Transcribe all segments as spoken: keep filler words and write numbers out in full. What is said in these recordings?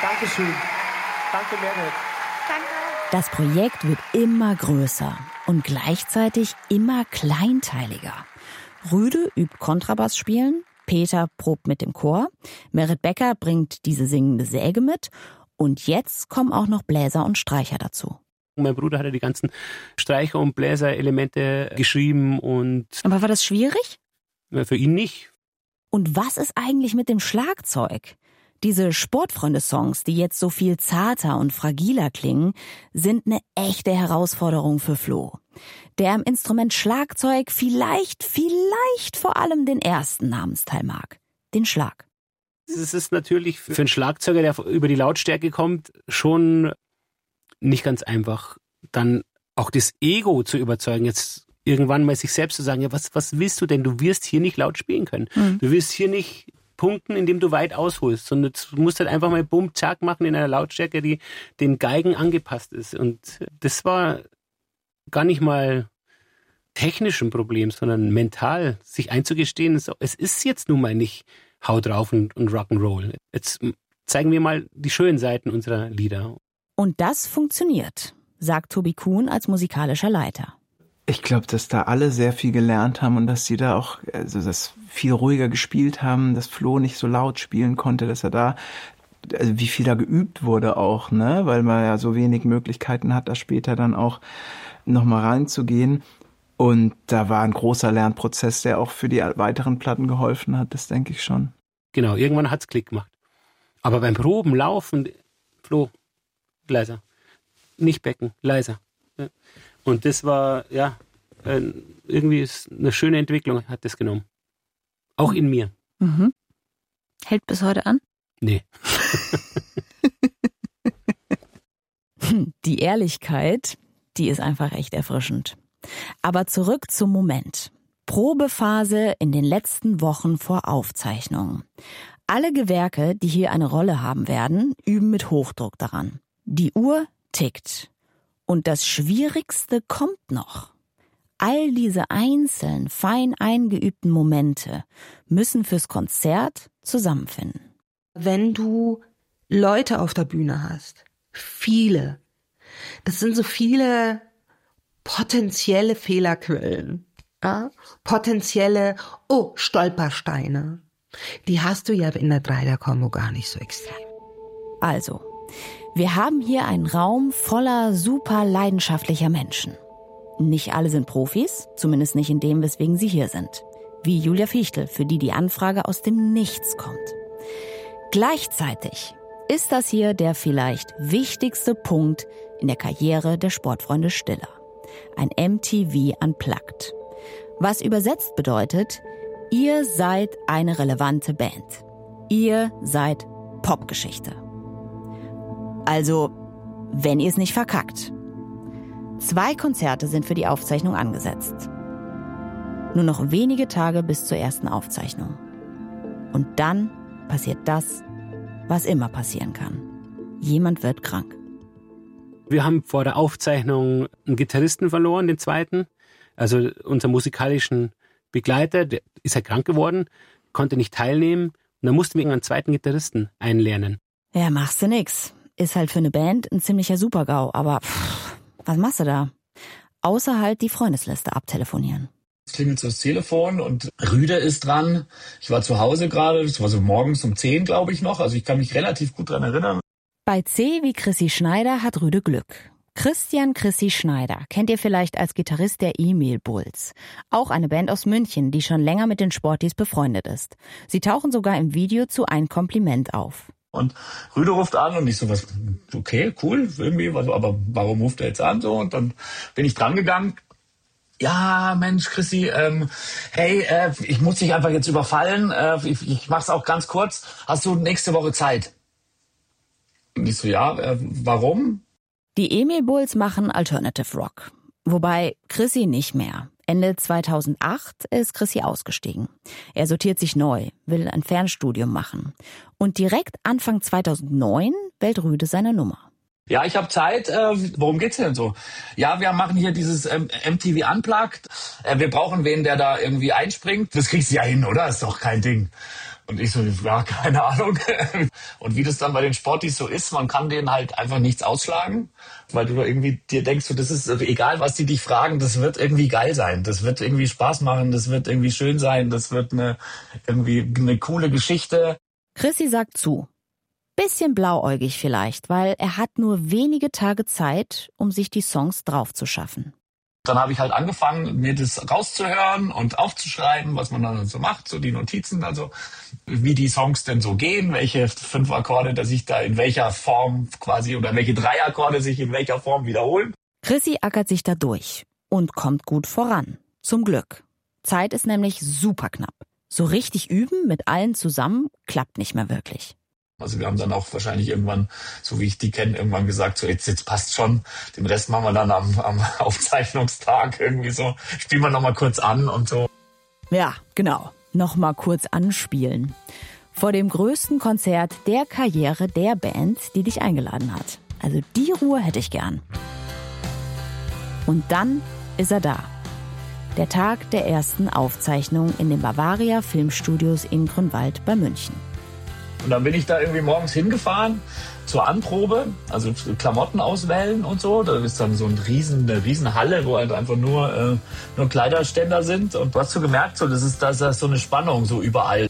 Dankeschön. Danke, Meredith. Danke. Das Projekt wird immer größer und gleichzeitig immer kleinteiliger. Rüde übt Kontrabass spielen, Peter probt mit dem Chor, Merit Becker bringt diese singende Säge mit und jetzt kommen auch noch Bläser und Streicher dazu. Mein Bruder hat ja die ganzen Streicher- und Bläserelemente geschrieben und... Aber war das schwierig? Für ihn nicht. Und was ist eigentlich mit dem Schlagzeug? Diese Sportfreunde-Songs, die jetzt so viel zarter und fragiler klingen, sind eine echte Herausforderung für Flo, der am Instrument Schlagzeug vielleicht, vielleicht vor allem den ersten Namensteil mag, den Schlag. Es ist natürlich für einen Schlagzeuger, der über die Lautstärke kommt, schon nicht ganz einfach, dann auch das Ego zu überzeugen, jetzt irgendwann mal sich selbst zu sagen, ja, was, was willst du denn? Du wirst hier nicht laut spielen können. Mhm. Du wirst hier nicht punkten, indem du weit ausholst, sondern du musst halt einfach mal bumm, zack machen in einer Lautstärke, die den Geigen angepasst ist. Und das war gar nicht mal technisch ein Problem, sondern mental, sich einzugestehen, es ist jetzt nun mal nicht Hau drauf und, und Rock'n'Roll. Jetzt zeigen wir mal die schönen Seiten unserer Lieder. Und das funktioniert, sagt Tobi Kuhn als musikalischer Leiter. Ich glaube, dass da alle sehr viel gelernt haben und dass sie da auch also das viel ruhiger gespielt haben, dass Flo nicht so laut spielen konnte, dass er da, also wie viel da geübt wurde auch, ne, weil man ja so wenig Möglichkeiten hat, da später dann auch nochmal reinzugehen. Und da war ein großer Lernprozess, der auch für die weiteren Platten geholfen hat, das denke ich schon. Genau, irgendwann hat's Klick gemacht. Aber beim Proben, Laufen, Flo, leiser. Nicht Becken, leiser. Und das war, ja, irgendwie ist eine schöne Entwicklung, hat das genommen. Auch in mir. Mhm. Hält bis heute an? Nee. Die Ehrlichkeit, die ist einfach echt erfrischend. Aber zurück zum Moment. Probephase in den letzten Wochen vor Aufzeichnung. Alle Gewerke, die hier eine Rolle haben werden, üben mit Hochdruck daran. Die Uhr tickt. Und das Schwierigste kommt noch. All diese einzelnen, fein eingeübten Momente müssen fürs Konzert zusammenfinden. Wenn du Leute auf der Bühne hast, viele, das sind so viele potenzielle Fehlerquellen, ja? Potenzielle, oh, Stolpersteine. Die hast du ja in der Dreier-Kombo gar nicht so extrem. Also, wir haben hier einen Raum voller super leidenschaftlicher Menschen. Nicht alle sind Profis, zumindest nicht in dem, weswegen sie hier sind. Wie Julia Fichtel, für die die Anfrage aus dem Nichts kommt. Gleichzeitig ist das hier der vielleicht wichtigste Punkt in der Karriere der Sportfreunde Stiller. Ein M T V Unplugged. Was übersetzt bedeutet, ihr seid eine relevante Band. Ihr seid Popgeschichte. Also, wenn ihr es nicht verkackt. Zwei Konzerte sind für die Aufzeichnung angesetzt. Nur noch wenige Tage bis zur ersten Aufzeichnung. Und dann passiert das, was immer passieren kann. Jemand wird krank. Wir haben vor der Aufzeichnung einen Gitarristen verloren, den zweiten. Also unseren musikalischen Begleiter, der ist halt krank geworden, konnte nicht teilnehmen. Und dann mussten wir einen zweiten Gitarristen einlernen. Ja, machst du nix. Ist halt für eine Band ein ziemlicher Super-GAU. Aber pff, was machst du da? Außer halt die Freundesliste abtelefonieren. Es klingelt so das Telefon und Rüde ist dran. Ich war zu Hause gerade, das war so morgens um zehn, glaube ich noch. Also ich kann mich relativ gut dran erinnern. Bei C wie Chrissy Schneider hat Rüde Glück. Christian Chrissy Schneider kennt ihr vielleicht als Gitarrist der Emil Bulls. Auch eine Band aus München, die schon länger mit den Sporties befreundet ist. Sie tauchen sogar im Video zu Ein Kompliment auf. Und Rüde ruft an und ich so, was, okay, cool, irgendwie, was, aber warum ruft er jetzt an? So, und dann bin ich dran gegangen. Ja, Mensch, Chrissy, ähm, hey, äh, ich muss dich einfach jetzt überfallen. Äh, ich, ich mach's auch ganz kurz. Hast du nächste Woche Zeit? Und ich so, ja, äh, warum? Die Emil Bulls machen Alternative Rock. Wobei Chrissy nicht mehr. Ende zweitausendacht ist Chrissy ausgestiegen. Er sortiert sich neu, will ein Fernstudium machen. Und direkt Anfang zweitausendneun wählt Rüde seine Nummer. Ja, ich habe Zeit. Äh, worum geht's denn so? Ja, wir machen hier dieses ähm, M T V Unplugged. Äh, wir brauchen wen, der da irgendwie einspringt. Das kriegst du ja hin, oder? Ist doch kein Ding. Und ich so, ja, keine Ahnung. Und wie das dann bei den Sportis so ist, man kann denen halt einfach nichts ausschlagen, weil du irgendwie dir denkst, so, das ist egal, was die dich fragen, das wird irgendwie geil sein, das wird irgendwie Spaß machen, das wird irgendwie schön sein, das wird eine irgendwie eine coole Geschichte. Chrissy sagt zu. Bisschen blauäugig vielleicht, weil er hat nur wenige Tage Zeit, um sich die Songs drauf zu schaffen. Dann habe ich halt angefangen, mir das rauszuhören und aufzuschreiben, was man dann so macht, so die Notizen, also wie die Songs denn so gehen, welche fünf Akkorde, dass ich da in welcher Form quasi oder welche drei Akkorde sich in welcher Form wiederholen. Chrissy ackert sich da durch und kommt gut voran. Zum Glück. Zeit ist nämlich super knapp. So richtig üben mit allen zusammen klappt nicht mehr wirklich. Also wir haben dann auch wahrscheinlich irgendwann, so wie ich die kenne, irgendwann gesagt, so jetzt, jetzt passt schon. Den Rest machen wir dann am, am Aufzeichnungstag irgendwie so. Spielen wir nochmal kurz an und so. Ja, genau. Nochmal kurz anspielen. Vor dem größten Konzert der Karriere der Band, die dich eingeladen hat. Also die Ruhe hätte ich gern. Und dann ist er da. Der Tag der ersten Aufzeichnung in den Bavaria Filmstudios in Grünwald bei München. Und dann bin ich da irgendwie morgens hingefahren zur Anprobe, also Klamotten auswählen und so. Da ist dann so ein riesen, eine riesen Halle, wo halt einfach nur, äh, nur Kleiderständer sind. Und du hast so gemerkt, so, das ist, das ist so eine Spannung so überall.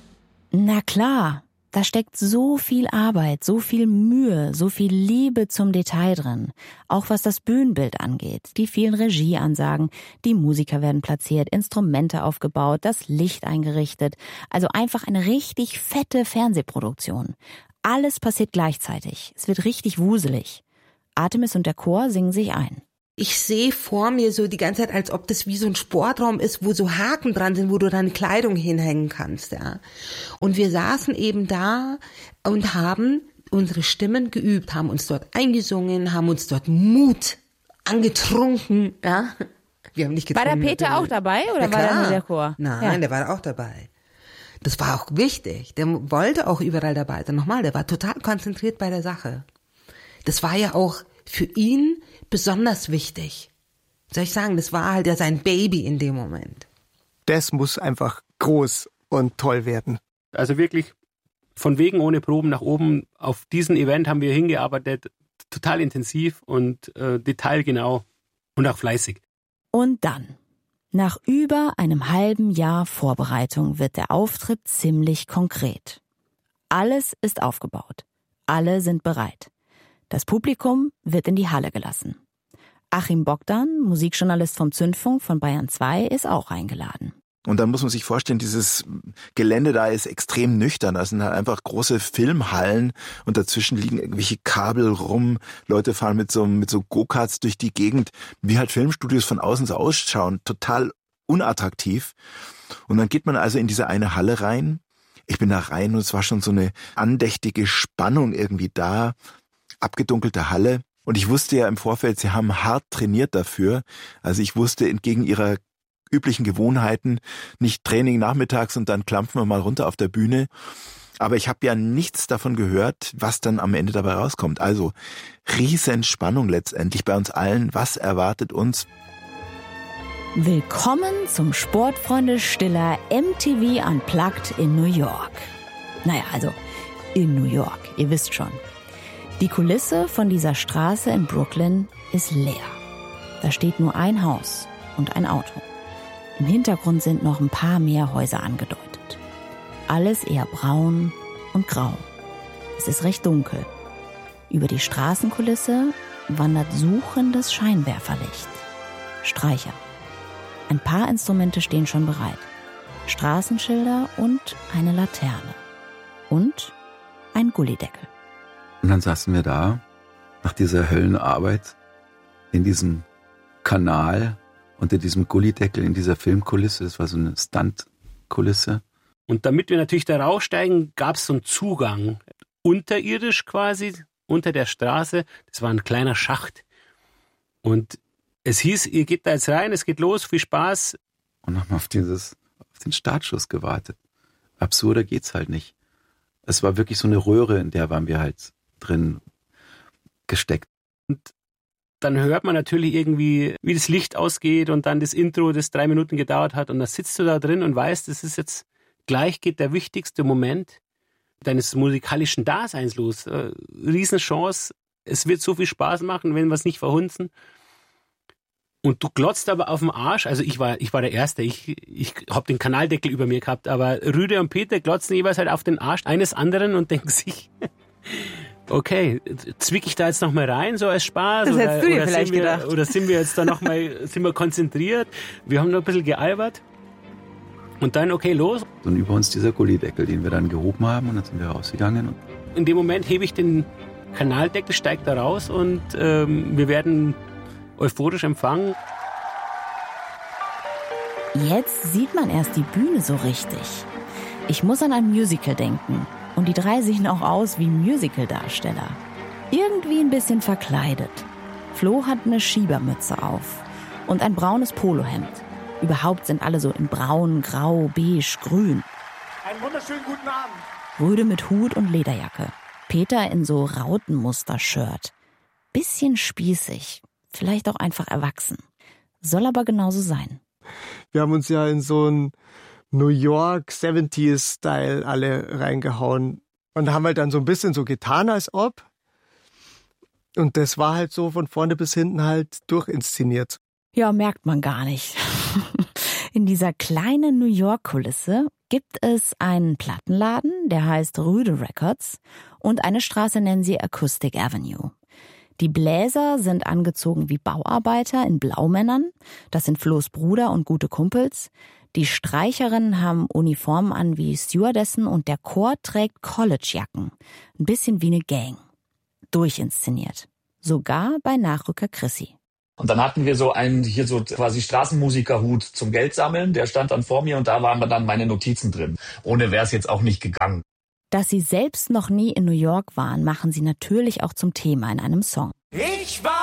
Na klar, da steckt so viel Arbeit, so viel Mühe, so viel Liebe zum Detail drin. Auch was das Bühnenbild angeht. Die vielen Regieansagen, die Musiker werden platziert, Instrumente aufgebaut, das Licht eingerichtet. Also einfach eine richtig fette Fernsehproduktion. Alles passiert gleichzeitig. Es wird richtig wuselig. Artemis und der Chor singen sich ein. Ich sehe vor mir so die ganze Zeit, als ob das wie so ein Sportraum ist, wo so Haken dran sind, wo du deine Kleidung hinhängen kannst, ja. Und wir saßen eben da und haben unsere Stimmen geübt, haben uns dort eingesungen, haben uns dort Mut angetrunken, ja. Wir haben nicht getrunken. War der Peter natürlich. auch dabei oder Na war der klar. nur der Chor? Nein, Ja. der war auch dabei. Das war auch wichtig. Der wollte auch überall dabei sein. Nochmal, der war total konzentriert bei der Sache. Das war ja auch für ihn besonders wichtig. Soll ich sagen, das war halt ja sein Baby in dem Moment. Das muss einfach groß und toll werden. Also wirklich von wegen ohne Proben nach oben. Auf diesen Event haben wir hingearbeitet, total intensiv und äh, detailgenau und auch fleißig. Und dann, nach über einem halben Jahr Vorbereitung, wird der Auftritt ziemlich konkret. Alles ist aufgebaut. Alle sind bereit. Das Publikum wird in die Halle gelassen. Achim Bogdan, Musikjournalist vom Zündfunk von Bayern zwei, ist auch eingeladen. Und dann muss man sich vorstellen, dieses Gelände da ist extrem nüchtern. Das sind halt einfach große Filmhallen und dazwischen liegen irgendwelche Kabel rum. Leute fahren mit so, mit so Go-Karts durch die Gegend, wie halt Filmstudios von außen so ausschauen. Total unattraktiv. Und dann geht man also in diese eine Halle rein. Ich bin da rein und es war schon so eine andächtige Spannung irgendwie da. Abgedunkelte Halle. Und ich wusste ja im Vorfeld, sie haben hart trainiert dafür. Also ich wusste entgegen ihrer üblichen Gewohnheiten nicht Training nachmittags und dann klampfen wir mal runter auf der Bühne. Aber ich habe ja nichts davon gehört, was dann am Ende dabei rauskommt. Also riesen Spannung letztendlich bei uns allen. Was erwartet uns? Willkommen zum Sportfreunde Stiller M T V Unplugged in New York. Naja, also in New York, ihr wisst schon. Die Kulisse von dieser Straße in Brooklyn ist leer. Da steht nur ein Haus und ein Auto. Im Hintergrund sind noch ein paar mehr Häuser angedeutet. Alles eher braun und grau. Es ist recht dunkel. Über die Straßenkulisse wandert suchendes Scheinwerferlicht. Streicher. Ein paar Instrumente stehen schon bereit. Straßenschilder und eine Laterne. Und ein Gullydeckel. Und dann saßen wir da, nach dieser Höllenarbeit, in diesem Kanal, unter diesem Gullydeckel, in dieser Filmkulisse. Das war so eine Stuntkulisse. Und damit wir natürlich da raussteigen, gab es so einen Zugang. Unterirdisch quasi, unter der Straße. Das war ein kleiner Schacht. Und es hieß, ihr geht da jetzt rein, es geht los, viel Spaß. Und haben auf, dieses, auf den Startschuss gewartet. Absurder geht's halt nicht. Es war wirklich so eine Röhre, in der waren wir halt drin gesteckt. Und dann hört man natürlich irgendwie, wie das Licht ausgeht und dann das Intro, das drei Minuten gedauert hat und dann sitzt du da drin und weißt, das ist jetzt gleich geht der wichtigste Moment deines musikalischen Daseins los. Äh, Riesenchance, es wird so viel Spaß machen, wenn wir es nicht verhunzen. Und du glotzt aber auf den Arsch, also ich war ich war der Erste, ich ich habe den Kanaldeckel über mir gehabt, aber Rüde und Peter glotzen jeweils halt auf den Arsch eines anderen und denken sich, okay, zwick ich da jetzt noch mal rein, so als Spaß? Das oder, hättest du dir oder vielleicht sind wir, gedacht. Oder sind wir jetzt da noch mal, sind wir konzentriert? Wir haben noch ein bisschen gealbert. Und dann, okay, los. Und über uns dieser Gullideckel, den wir dann gehoben haben, und dann sind wir rausgegangen. Und In dem Moment hebe ich den Kanaldeckel, steige da raus und ähm, wir werden euphorisch empfangen. Jetzt sieht man erst die Bühne so richtig. Ich muss an ein Musical denken. Und die drei sehen auch aus wie Musical-Darsteller. Irgendwie ein bisschen verkleidet. Flo hat eine Schiebermütze auf und ein braunes Polohemd. Überhaupt sind alle so in braun, grau, beige, grün. Einen wunderschönen guten Abend. Rüde mit Hut und Lederjacke. Peter in so Rautenmuster-Shirt. Bisschen spießig. Vielleicht auch einfach erwachsen. Soll aber genauso sein. Wir haben uns ja in so einen New York siebziger-Style alle reingehauen und haben halt dann so ein bisschen so getan, als ob. Und das war halt so von vorne bis hinten halt durchinszeniert. Ja, merkt man gar nicht. In dieser kleinen New York-Kulisse gibt es einen Plattenladen, der heißt Rüde Records, und eine Straße nennen sie Acoustic Avenue. Die Bläser sind angezogen wie Bauarbeiter in Blaumännern. Das sind Flo's Bruder und gute Kumpels. Die Streicherinnen haben Uniformen an wie Stewardessen und der Chor trägt Collegejacken. Ein bisschen wie eine Gang. Durchinszeniert. Sogar bei Nachrücker Chrissy. Und dann hatten wir so einen, hier so quasi Straßenmusikerhut zum Geld sammeln. Der stand dann vor mir und da waren dann meine Notizen drin. Ohne wäre es jetzt auch nicht gegangen. Dass sie selbst noch nie in New York waren, machen sie natürlich auch zum Thema in einem Song. Ich war